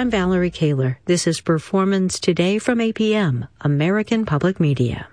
I'm Valerie Kaler. This is Performance Today from APM, American Public Media.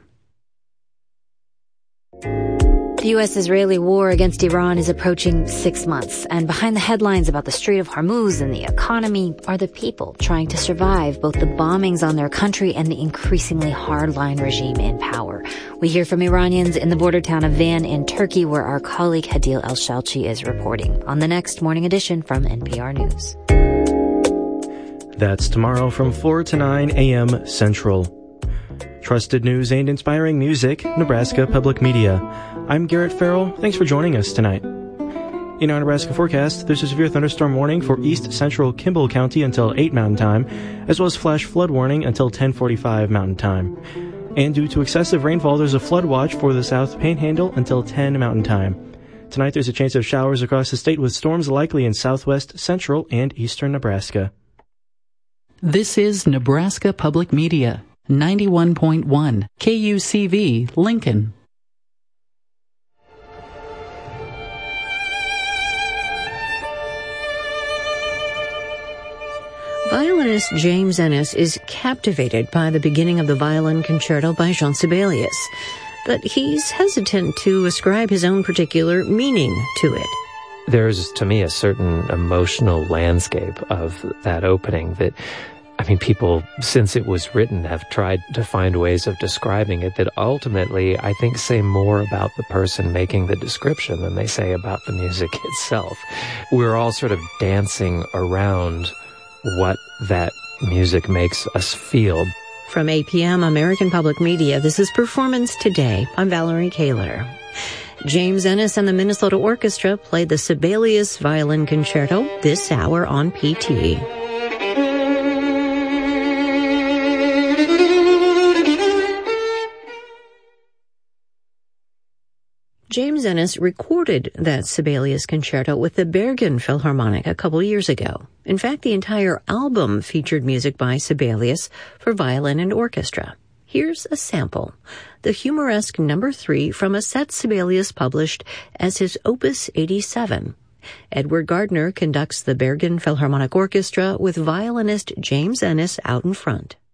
The U.S.-Israeli war against Iran is approaching 6 months, and behind the headlines about the Strait of Hormuz and the economy are the people trying to survive both the bombings on their country and the increasingly hardline regime in power. We hear from Iranians in the border town of Van in Turkey, where our colleague Hadil El-Shalchi is reporting on the next Morning Edition from NPR News. That's tomorrow from 4 to 9 a.m. Central. Trusted news and inspiring music, Nebraska Public Media. I'm Garrett Farrell. Thanks for joining us tonight. In our Nebraska forecast, there's a severe thunderstorm warning for east central Kimball County until 8 Mountain Time, as well as flash flood warning until 10:45 Mountain Time. And due to excessive rainfall, there's a flood watch for the South Panhandle until 10 Mountain Time. Tonight, there's a chance of showers across the state with storms likely in southwest, central, and eastern Nebraska. This is Nebraska Public Media, 91.1 KUCV, Lincoln. Violinist James Ennis is captivated by the beginning of the Violin Concerto by Jean Sibelius, but he's hesitant to ascribe his own particular meaning to it. There's, to me, a certain emotional landscape of that opening that, people, since it was written, have tried to find ways of describing it that ultimately, I think, say more about the person making the description than they say about the music itself. We're all sort of dancing around what that music makes us feel. From APM, American Public Media, this is Performance Today. I'm Valerie Kaler. James Ennis and the Minnesota Orchestra played the Sibelius Violin Concerto this hour on PT. James Ennis recorded that Sibelius Concerto with the Bergen Philharmonic a couple years ago. In fact, the entire album featured music by Sibelius for violin and orchestra. Here's a sample, the humoresque number 3 from a set Sibelius published as his Opus 87. Edward Gardner conducts the Bergen Philharmonic Orchestra with violinist James Ennis out in front.